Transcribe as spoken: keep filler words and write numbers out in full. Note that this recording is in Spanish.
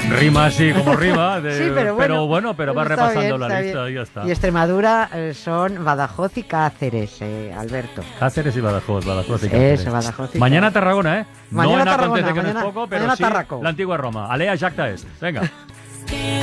Rima así como rima, de, Sí, pero bueno, pero bueno, pero va está repasando bien, la está lista bien. y ya está. Y Extremadura eh, son Badajoz y Cáceres, eh, Alberto. Cáceres y Badajoz, Badajoz y Cáceres. Eso, Badajoz y Mañana Cáceres. Tarragona, ¿eh? Mañana no en Tarragona, acontece que no mañana- es poco, pero mañana sí Tarraco. la antigua Roma. Alea Jacta es. Venga.